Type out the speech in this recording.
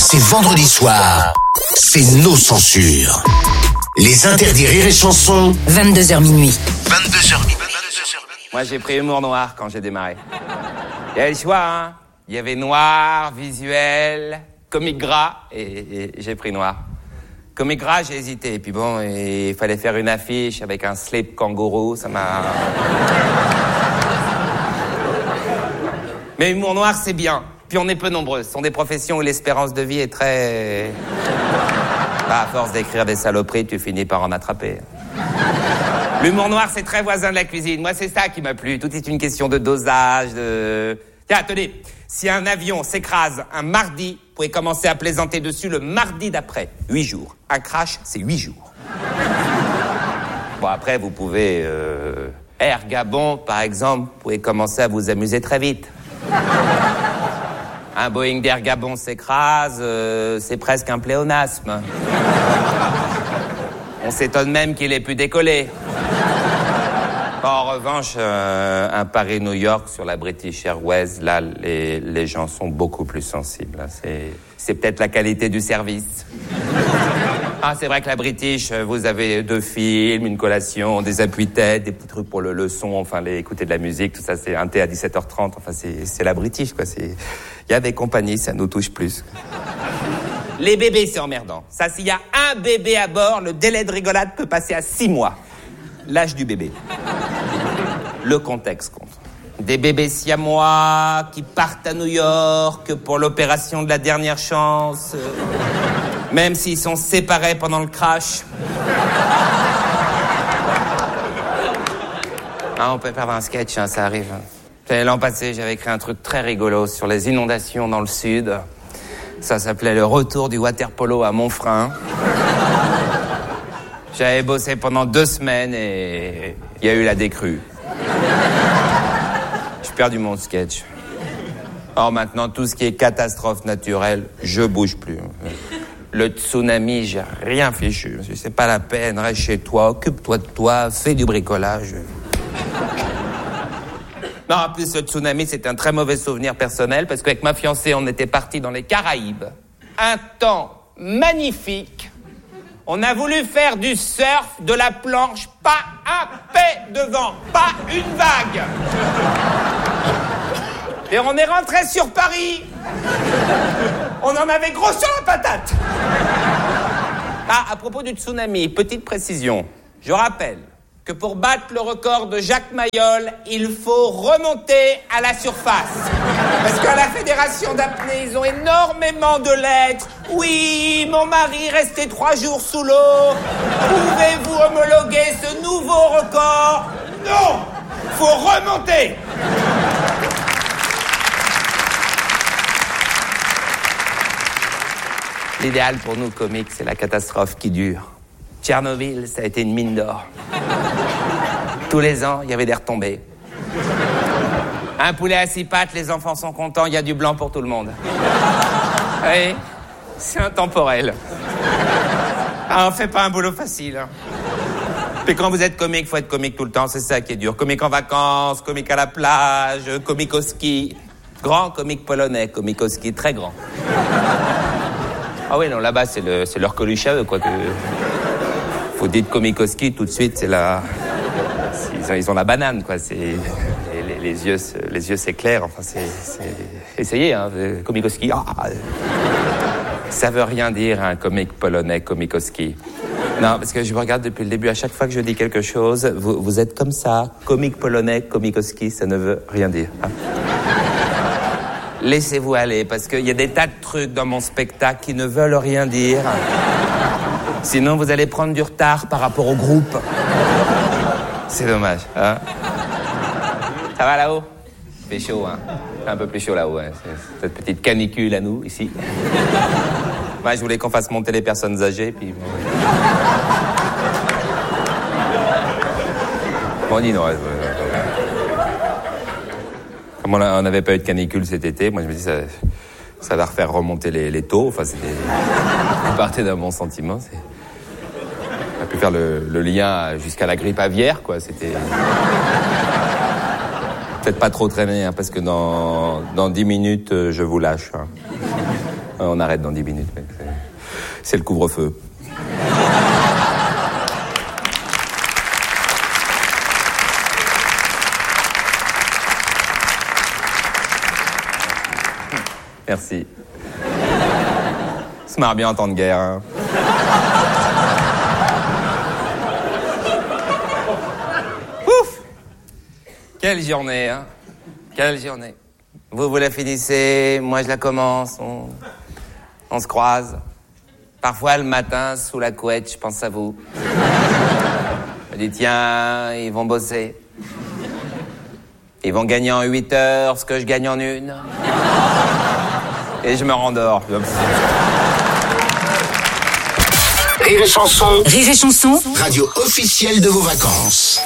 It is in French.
C'est vendredi soir. C'est nos censures. Les interdits rire et chansons. 22h minuit. 22h minuit. Moi, j'ai pris humour noir quand j'ai démarré. Il y avait le choix, hein. Il y avait noir, visuel, comique gras, et j'ai pris noir. Comique gras, j'ai hésité. Et puis bon, il fallait faire une affiche avec un slip kangourou, ça m'a... Mais humour noir, c'est bien. Puis on est peu nombreux. Ce sont des professions où l'espérance de vie est très... Bah, à force d'écrire des saloperies, tu finis par en attraper. L'humour noir, c'est très voisin de la cuisine. Moi, c'est ça qui m'a plu. Tout est une question de dosage, de... Tiens, tenez, si un avion s'écrase un mardi, vous pouvez commencer à plaisanter dessus le mardi d'après. 8 jours. Un crash, c'est 8 jours. Bon, après, vous pouvez... Air Gabon, par exemple, vous pouvez commencer à vous amuser très vite. Un Boeing d'Air Gabon s'écrase, c'est presque un pléonasme. On s'étonne même qu'il ait pu décoller. En revanche, un Paris-New York sur la British Airways, là, les gens sont beaucoup plus sensibles. C'est peut-être la qualité du service. Ah, c'est vrai que la British, vous avez 2 films, une collation, des appuis-têtes, des petits trucs pour le son, enfin, écouter de la musique, tout ça, c'est un thé à 17h30, enfin, c'est la British, quoi. Il y a des compagnies, ça nous touche plus. Les bébés, c'est emmerdant. Ça, s'il y a un bébé à bord, le délai de rigolade peut passer à 6 mois. L'âge du bébé. Le contexte compte. Des bébés siamois qui partent à New York pour l'opération de la dernière chance, même s'ils sont séparés pendant le crash. Ah, on peut perdre un sketch, hein, ça arrive. L'an passé, j'avais écrit un truc très rigolo sur les inondations dans le sud. Ça s'appelait Le retour du water-polo à Montfrein. J'avais bossé pendant 2 semaines et il y a eu la décrue. J'ai perdu mon sketch. Or maintenant, tout ce qui est catastrophe naturelle, je bouge plus. Le tsunami, j'ai rien fichu. C'est pas la peine, reste chez toi, occupe-toi de toi, fais du bricolage. Non, en plus, le tsunami, c'est un très mauvais souvenir personnel parce qu'avec ma fiancée, on était partis dans les Caraïbes. Un temps magnifique. On a voulu faire du surf, de la planche, pas un pet de vent, pas une vague. Et on est rentré sur Paris. On en avait gros sur la patate. Ah, à propos du tsunami, petite précision. Je rappelle que pour battre le record de Jacques Mayol, il faut remonter à la surface. Parce qu'à la Fédération d'apnée, ils ont énormément de lettres. Oui, mon mari restait 3 jours sous l'eau. Pouvez-vous homologuer ce nouveau record? Non, faut remonter. L'idéal pour nous, comiques, c'est la catastrophe qui dure. Tchernobyl, ça a été une mine d'or. Tous les ans, il y avait des retombées. Un poulet à 6 pattes, les enfants sont contents, il y a du blanc pour tout le monde. Oui, c'est intemporel. Ah, on fait pas un boulot facile. Hein. Puis quand vous êtes comique, faut être comique tout le temps, c'est ça qui est dur. Comique en vacances, comique à la plage, comique au ski. Grand comique polonais, comique au ski, très grand. Ah oui, non, là-bas, c'est leur Coluche à eux, quoi. Faut dire comique au ski, tout de suite, c'est la... Ils ont la banane, quoi. Les yeux s'éclairent. Enfin, essayez, hein, comique au ski. Ah, ça veut rien dire, un comique polonais, comique au ski. Non, parce que je vous regarde depuis le début. À chaque fois que je dis quelque chose, vous êtes comme ça. Comique polonais, comique au ski, ça ne veut rien dire. Hein. Laissez-vous aller, parce qu'il y a des tas de trucs dans mon spectacle qui ne veulent rien dire. Sinon, vous allez prendre du retard par rapport au groupe. C'est dommage, hein. Ça va là-haut? Il fait chaud, hein. C'est un peu plus chaud là-haut, hein. C'est cette petite canicule à nous, ici. Moi, je voulais qu'on fasse monter les personnes âgées, puis... Bon, dis non. Comme on n'avait pas eu de canicule cet été, moi, je me dis, ça va refaire remonter les taux. Enfin, on partait d'un bon sentiment, On a pu faire le lien jusqu'à la grippe aviaire, quoi. C'était... Peut-être pas trop traîner, hein, parce que dans 10 minutes, je vous lâche. Hein. On arrête dans 10 minutes, mec. C'est le couvre-feu. Merci. Se marre bien en temps de guerre, hein. Ouf! Quelle journée, hein. Quelle journée. Vous la finissez, moi je la commence, on se croise. Parfois le matin, sous la couette, je pense à vous. Je me dis, tiens, ils vont bosser. Ils vont gagner en 8 heures ce que je gagne en 1. Et je me rendors. Rire et chanson. Rire et chanson. Radio officielle de vos vacances.